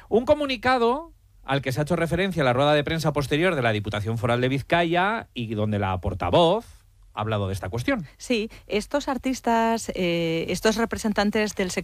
Un comunicado al que se ha hecho referencia en la rueda de prensa posterior de la Diputación Foral de Vizcaya y donde la portavoz ha hablado de esta cuestión. Sí, estos artistas, estos representantes del sector